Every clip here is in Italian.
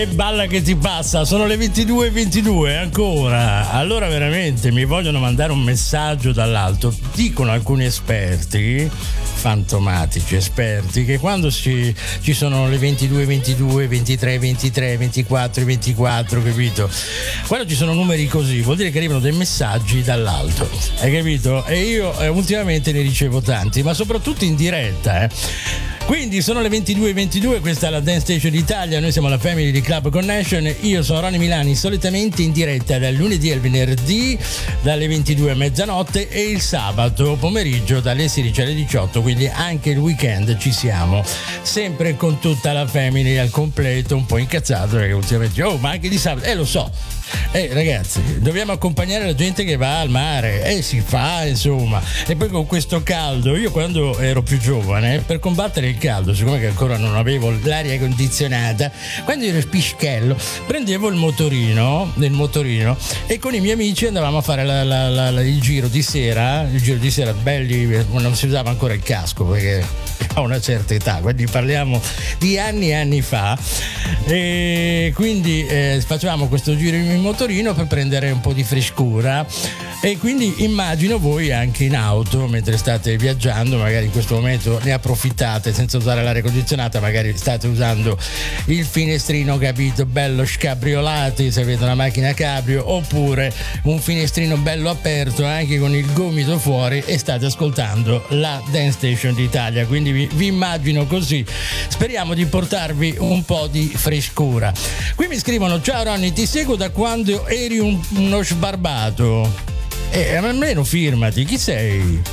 E balla che ti passa, sono le 22:22 ancora. Allora veramente mi vogliono mandare un messaggio dall'alto. Dicono alcuni esperti, fantomatici esperti, che quando ci sono le 22:22, 23:23, 24:24, capito? Quando ci sono numeri così vuol dire che arrivano dei messaggi dall'alto, hai capito? E io ultimamente ne ricevo tanti, ma soprattutto in diretta, Quindi sono le 22:22, questa è la Dance Station Italia, noi siamo la Family di Club Connection, io sono Ronny Milani, solitamente in diretta dal lunedì al venerdì dalle 22 a mezzanotte e il sabato pomeriggio dalle 16 alle 18, quindi anche il weekend ci siamo, sempre con tutta la Family al completo, un po' incazzato perché ultimamente, ma anche di sabato, lo so. Ragazzi, dobbiamo accompagnare la gente che va al mare, si fa, insomma. E poi con questo caldo, io quando ero più giovane, per combattere il caldo, siccome che ancora non avevo l'aria condizionata, quando ero spischello, prendevo il motorino e con i miei amici andavamo a fare il giro di sera, belli, non si usava ancora il casco perché a una certa età, quindi parliamo di anni fa, e quindi facevamo questo giro in motorino per prendere un po' di frescura, e quindi immagino voi anche in auto mentre state viaggiando, magari in questo momento ne approfittate senza usare l'aria condizionata, magari state usando il finestrino, capito, bello scabriolati se avete una macchina cabrio, oppure un finestrino bello aperto anche con il gomito fuori e state ascoltando la Dance Station d'Italia, quindi vi immagino così. Speriamo di portarvi un po' di frescura. Qui mi scrivono: ciao Ronny, ti seguo da quando eri uno sbarbato. Almeno firmati, chi sei?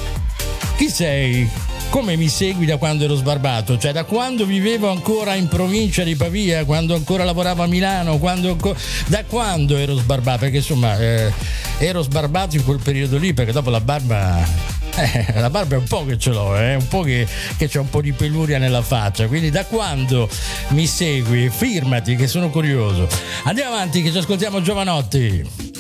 Come mi segui da quando ero sbarbato? Cioè da quando vivevo ancora in provincia di Pavia, quando ancora lavoravo a Milano, da quando ero sbarbato? Perché insomma ero sbarbato in quel periodo lì, perché dopo la barba è un po' che ce l'ho, un po' che c'è un po' di peluria nella faccia, quindi da quando mi segui? Firmati che sono curioso. Andiamo avanti che ci ascoltiamo Giovanotti.